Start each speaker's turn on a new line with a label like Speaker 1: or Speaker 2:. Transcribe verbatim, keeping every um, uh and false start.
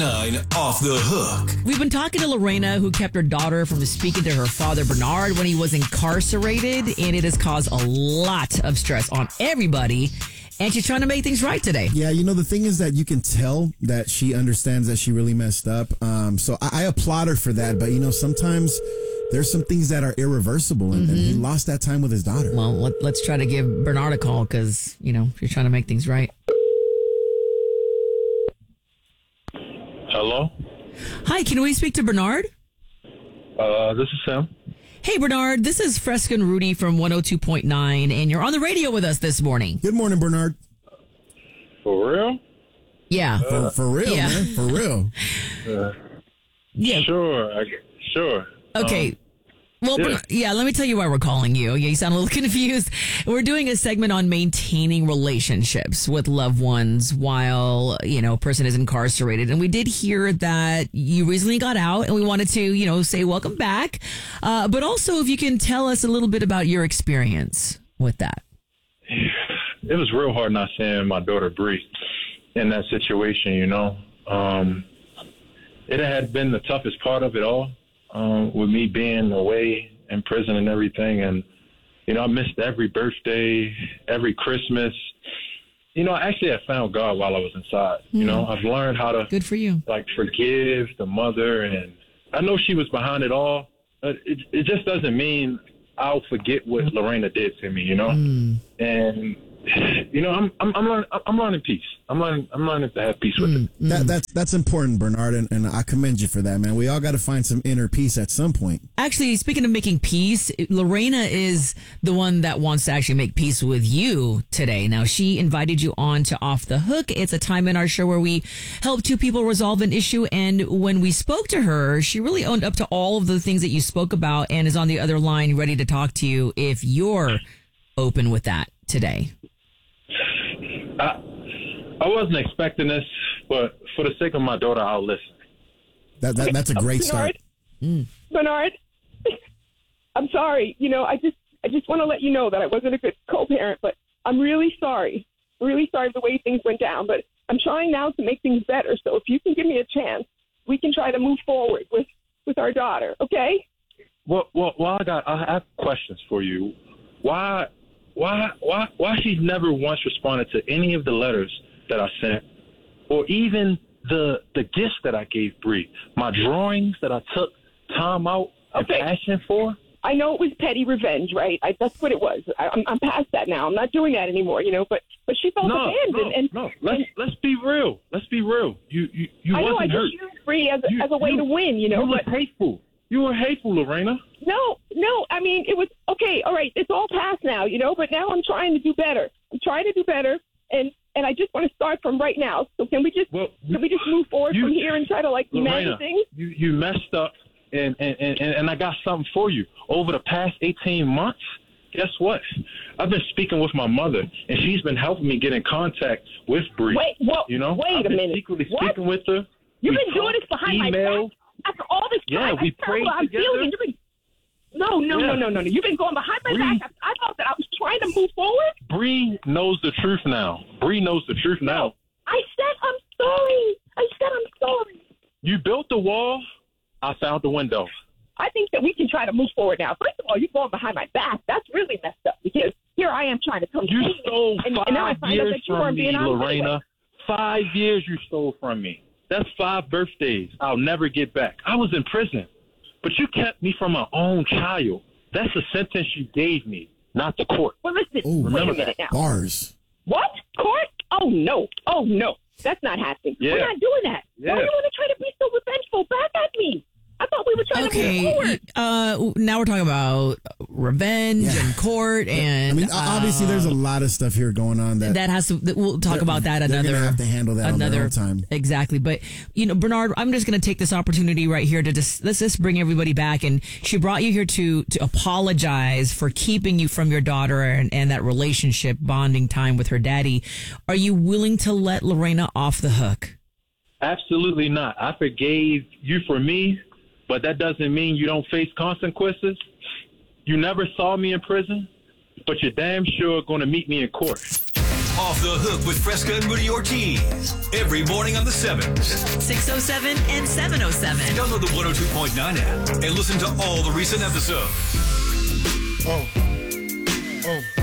Speaker 1: Off the Hook.
Speaker 2: We've been talking to Lorena, who kept her daughter from speaking to her father, Bernard, when he was incarcerated, and it has caused a lot of stress on everybody. And she's trying to make things right today.
Speaker 3: Yeah, you know, the thing is that you can tell that she understands that she really messed up. Um, so I, I applaud her for that. But, you know, sometimes there's some things that are irreversible, and, mm-hmm. and he lost that time with his daughter.
Speaker 2: Well, let, let's try to give Bernard a call because, you know, you're trying to make things right.
Speaker 4: Hello?
Speaker 2: Hi, can we speak to Bernard?
Speaker 4: Uh, this is Sam.
Speaker 2: Hey, Bernard, this is Fresca and Rudy from one oh two point nine, and you're on the radio with us this morning.
Speaker 3: Good morning, Bernard.
Speaker 4: For real?
Speaker 2: Yeah.
Speaker 3: For, for real,
Speaker 2: yeah.
Speaker 3: man. For real.
Speaker 4: Uh,
Speaker 2: yeah.
Speaker 4: Sure. I, sure.
Speaker 2: Okay.
Speaker 4: Um,
Speaker 2: Well, yeah. Bernard, yeah, let me tell you why we're calling you. Yeah, you sound a little confused. We're doing a segment on maintaining relationships with loved ones while, you know, a person is incarcerated. And we did hear that you recently got out, and we wanted to, you know, say welcome back. Uh, but also, if you can tell us a little bit about your experience with that.
Speaker 4: It was real hard not seeing my daughter Bree in that situation, you know. Um, it had been the toughest part of it all. Um, with me being away in prison and everything. And, you know, I missed every birthday, every Christmas. You know, actually I found God while I was inside. Mm. You know, I've learned how to,
Speaker 2: good for you,
Speaker 4: like, forgive the mother. And I know she was behind it all, but it, it just doesn't mean I'll forget what Lorena did to me, you know? Mm. And, you know, I'm I'm I'm learning I'm learning peace. I'm learning I'm learning to have peace with
Speaker 3: mm,
Speaker 4: it.
Speaker 3: That, that's that's important, Bernard, and, and I commend you for that, man. We all got to find some inner peace at some point.
Speaker 2: Actually, speaking of making peace, Lorena is the one that wants to actually make peace with you today. Now, she invited you on to Off the Hook. It's a time in our show where we help two people resolve an issue. And when we spoke to her, she really owned up to all of the things that you spoke about and is on the other line ready to talk to you if you're open with that today.
Speaker 4: I, I wasn't expecting this, but for the sake of my daughter, I'll listen.
Speaker 3: That, that That's a great
Speaker 5: Bernard,
Speaker 3: start.
Speaker 2: Mm.
Speaker 5: Bernard, I'm sorry. You know, I just I just want to let you know that I wasn't a good co-parent, but I'm really sorry. Really sorry for the way things went down, but I'm trying now to make things better. So if you can give me a chance, we can try to move forward with, with our daughter, okay?
Speaker 4: Well, well, well I, got, I have questions for you. Why... Why, why, why she's never once responded to any of the letters that I sent, or even the the gifts that I gave Bree, my drawings that I took time out and
Speaker 5: okay.
Speaker 4: passion for?
Speaker 5: I know it was petty revenge, right? I, that's what it was. I, I'm, I'm past that now. I'm not doing that anymore, you know. But but she felt
Speaker 4: no,
Speaker 5: abandoned.
Speaker 4: No,
Speaker 5: and
Speaker 4: no. Let's
Speaker 5: and,
Speaker 4: let's be real. Let's be real. You you you
Speaker 5: I know,
Speaker 4: wasn't
Speaker 5: I
Speaker 4: hurt.
Speaker 5: just used Bree as a,
Speaker 4: you,
Speaker 5: as a way
Speaker 4: you,
Speaker 5: to win, you know.
Speaker 4: You
Speaker 5: but
Speaker 4: were hateful. You were hateful, Lorena.
Speaker 5: No, no. I mean, it was okay. All right, it's all past now, you know. But now I'm trying to do better. I'm trying to do better, and and I just want to start from right now. So can we just well, can we just move forward
Speaker 4: you,
Speaker 5: from here and try to like imagine things?
Speaker 4: You you messed up, and and, and and I got something for you. Over the past eighteen months, guess what? I've been speaking with my mother, and she's been helping me get in contact with Bree.
Speaker 5: Wait, well,
Speaker 4: you know,
Speaker 5: wait
Speaker 4: I've
Speaker 5: a
Speaker 4: been
Speaker 5: minute.
Speaker 4: secretly
Speaker 5: What?
Speaker 4: speaking with her.
Speaker 5: You've
Speaker 4: we
Speaker 5: been doing this behind
Speaker 4: email.
Speaker 5: my back after all this time.
Speaker 4: Yeah, we
Speaker 5: I
Speaker 4: prayed
Speaker 5: I'm
Speaker 4: together.
Speaker 5: feeling it. You've been, no, no,
Speaker 4: yeah.
Speaker 5: no, no, no, no. You've been going behind my
Speaker 4: Bree,
Speaker 5: back. I, I thought that I was trying to move forward.
Speaker 4: Bree knows the truth now. Bree knows the truth
Speaker 5: no,
Speaker 4: now.
Speaker 5: I said I'm sorry. I said I'm sorry.
Speaker 4: You built the wall. I found the window.
Speaker 5: I think that we can try to move forward now. First of all, you're going behind my back. That's really messed up because here I am trying to come
Speaker 4: You
Speaker 5: clean,
Speaker 4: stole
Speaker 5: and,
Speaker 4: five
Speaker 5: and now I find out
Speaker 4: years
Speaker 5: that you
Speaker 4: from
Speaker 5: weren't
Speaker 4: me,
Speaker 5: being honest
Speaker 4: Lorena.
Speaker 5: anyway.
Speaker 4: Five years you stole from me. That's five birthdays I'll never get back. I was in prison, but you kept me from my own child. That's the sentence you gave me, not the court.
Speaker 5: Well, listen,
Speaker 3: Ooh,
Speaker 5: wait a
Speaker 4: remember
Speaker 5: minute now.
Speaker 3: Bars.
Speaker 5: What? Court? Oh, no. Oh, no. That's not happening.
Speaker 4: Yeah.
Speaker 5: We're not doing that.
Speaker 4: Yeah.
Speaker 5: Why do you want to try to be so revengeful back at me? I thought we were trying to move
Speaker 2: Okay,
Speaker 5: forward.
Speaker 2: uh, now we're talking about revenge
Speaker 3: Yeah.
Speaker 2: and court, and
Speaker 3: I mean, obviously,
Speaker 2: uh,
Speaker 3: there's a lot of stuff here going on that
Speaker 2: that has to. that We'll talk about that
Speaker 3: they're
Speaker 2: another.
Speaker 3: gonna have to handle that
Speaker 2: another
Speaker 3: on their own time.
Speaker 2: Exactly, but you know, Bernard, I'm just going to take this opportunity right here to just let's just bring everybody back. And she brought you here to to apologize for keeping you from your daughter and, and that relationship bonding time with her daddy. Are you willing to let Lorena off the hook?
Speaker 4: Absolutely not. I forgave you for me, but that doesn't mean you don't face consequences. You never saw me in prison, but you're damn sure going to meet me in court.
Speaker 1: Off the Hook with Fresca and Rudy Ortiz. Every morning on the sevens.
Speaker 6: six oh seven and seven oh seven.
Speaker 1: Download the one oh two point nine app and listen to all the recent episodes.
Speaker 7: Oh. Oh.